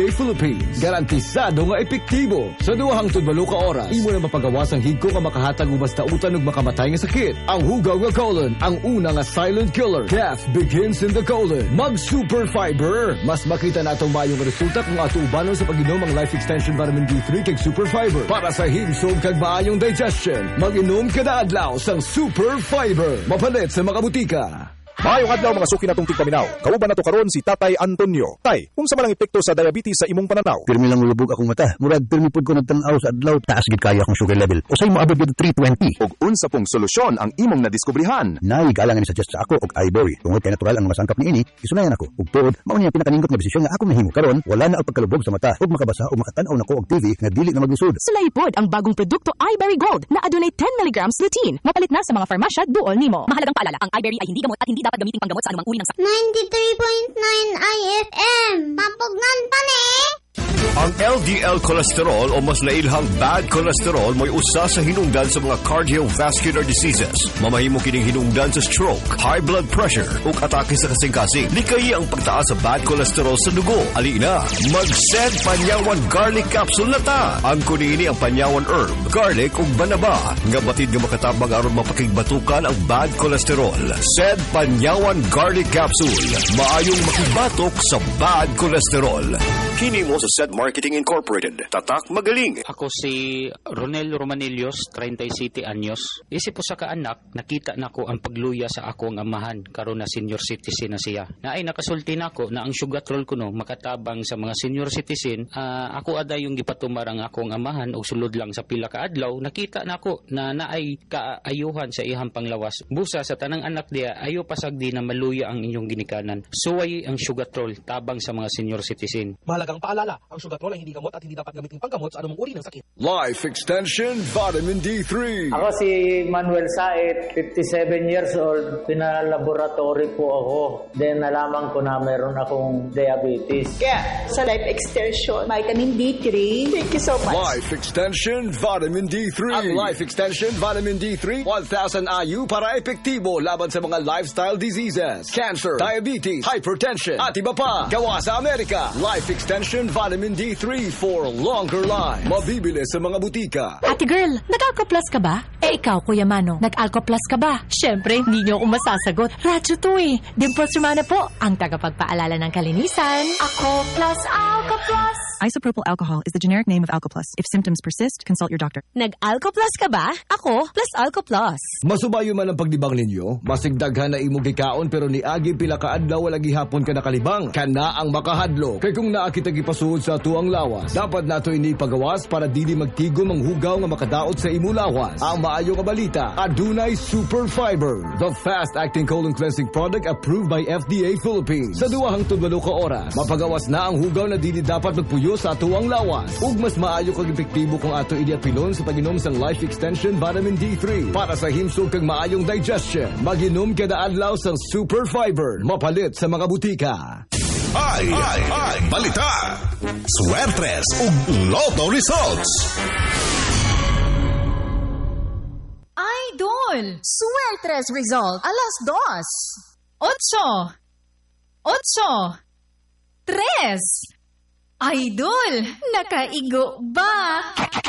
Philippines. Garantisado nga epektibo. Sa 2 ka oras, imo na mapagawas ang higko nga makahatag og basta utan ug makamatay nga sakit. Ang hugaw nga colon, ang una nga silent killer. Death begins in the colon. Mag Super Fiber. Mas makita na itong mayong resulta kung ato ubanon sa pag-inom ang Life Extension Vitamin D3 kag Super Fiber. Para sa himsog kag maayong digestion, mag-inom kada adlaw sang Super Fiber. Mapalit sa mga butika. Maayong adlaw mga suki natong tigpaminaw. Kauban nato karon si Tatay Antonio. Tay, kung sa malang epekto sa diabetes sa imong pananaw? Pirmi lang ulubog akong mata. Murag pirmi pud ko nagtan-aw sa adlaw, taas gid kaya akong sugar level. Usay mo abot gid 320. Og unsa pong solusyon ang imong nadiskubrihan? Nay galang ni suggest sa ako og iBerry. Tungod kay natural ang masangkap niini, isunayan ako. Ug tuod, mao niya pinakaningot nga desisyon nga ako mahimo karon, wala na ang pagkalubog sa mata ug makabasa o makatan-aw nako og TV nga dili na maglisod. Sulaipod ang bagong produkto iBerry Gold na adunay 10 mg lutein. Mapalit na sa mga farmasya duol nimo. Mahalagang paalala, ang iBerry ay hindi gamot at hindi dapat gamitin panggamot sa anumang uri ng 93.9 IFM. Mapugnan pa ni! Ang LDL cholesterol o mas nailhang bad cholesterol mo'y usa sa hinungdan sa mga cardiovascular diseases. Mamahimo kining hinungdan sa stroke, high blood pressure ug atake sa kasing-kasing. Likay ang pagtaas sa bad cholesterol sa dugo. Ali na, mag-SED Panyawan Garlic Capsule na ta. Ang kunini ang Panyawan herb, garlic ug banaba nga batid nga makatabang aron mapakigbatukan ang bad cholesterol. SED Panyawan Garlic Capsule. Maayong makibatok sa bad cholesterol. Kini mo sa SED Marketing Incorporated. Tatak magaling. Ako si Ronel Romanillos, 37 anyos. Isip po sa kaanak, nakita na ko ang pagluya sa akong amahan karon na senior citizen na siya. Naay nakasulti na ko na ang sugatrol ko no makatabang sa mga senior citizen. Ako ada yung gipatumar ang akong amahan o sulod lang sa pila ka adlaw. Nakita na ko na naay kaayuhan sa ihang panglawas. Busa sa tanang anak diya, ayo pasagdi na maluya ang inyong ginikanan. Suway ang sugatrol tabang sa mga senior citizen. Mahalagang paalala, ang sugatrol ay hindi gamot at hindi dapat gamitin panggamot sa anumang uri ng sakit. Life Extension Vitamin D3. Ako si Manuel Saet, 57 years old. Pinalaboratory po ako. Then nalaman ko na meron akong diabetes. Kaya sa Life Extension Vitamin D3, thank you so much. Life Extension Vitamin D3. Ang Life Extension Vitamin D3, 1,000 IU para epektibo laban sa mga lifestyle diseases, cancer, diabetes, hypertension, at iba pa. Gawa sa Amerika. Life Extension Vitamin D3 for longer life. Mabibili sa mga butika. Ate girl, nag-Alco-Plus ka ba? Ikaw, Kuya Mano, nag-Alco-Plus ka ba? Siyempre, hindi niyo ako masasagot. Radyo to eh. Dimples Romana po, ang tagapagpaalala ng kalinisan. Ako plus Alco-Plus. Isopropyl alcohol is the generic name of Alco-Plus. If symptoms persist, consult your doctor. Nag-Alco-Plus ka ba? Ako plus Alco-Plus. Masubayo man ang pagdibang ninyo, masigdaghan na imong gikaon pero niagi pila ka adlaw wala gihapon ka nakalibang. Kana ang makahadlo. Kay kung naa kita gipasuod sa tuang lawas, dapat nato ini pagawas para dili magtigom ang hugaw nga makadaot sa imo lawas. Ang maayo nga balita, adunay Super Fiber, the fast-acting colon cleansing product approved by FDA Philippines. Sa 2 ka oras, mapagawas na ang hugaw na dili dapat magpuyo sa tuang lawas. Ug mas maayo kag epektibo kung ato idiapilon sa pag-inom sang Life Extension Vitamin D3 para sa himsog kag maayong digestion. Mag-inom kada adlaw sang Super Fiber, mapalit sa mga butika. Ay, balita! Swertres ug Lotto results! Idol! Swertres result, 2:08. 3. Idol! Nakaigo ba?